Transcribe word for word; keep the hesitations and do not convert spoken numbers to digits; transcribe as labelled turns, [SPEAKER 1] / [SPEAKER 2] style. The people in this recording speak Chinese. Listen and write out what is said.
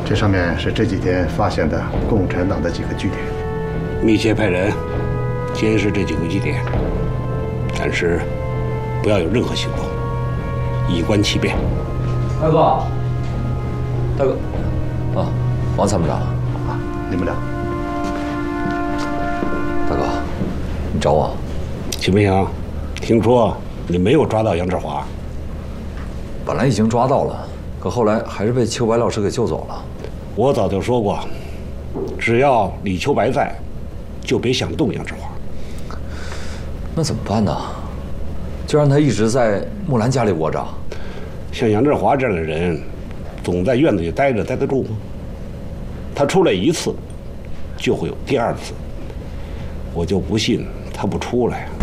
[SPEAKER 1] 这上面是这几天发现的共产党的几个据点，
[SPEAKER 2] 密切派人监视这几个据点，暂时不要有任何行动，以观其变。
[SPEAKER 3] 大哥，大哥，啊，王参谋长，
[SPEAKER 1] 啊，李部长，
[SPEAKER 3] 大哥，你找我？
[SPEAKER 2] 秦明阳，听说你没有抓到杨志华？
[SPEAKER 3] 本来已经抓到了，可后来还是被秋白老师给救走了。
[SPEAKER 2] 我早就说过，只要李秋白在，就别想动杨志华。
[SPEAKER 3] 那怎么办呢？就让他一直在木兰家里窝着？
[SPEAKER 2] 像杨志华这样的人，总在院子里待着，待得住吗？他出来一次，就会有第二次。我就不信他不出来。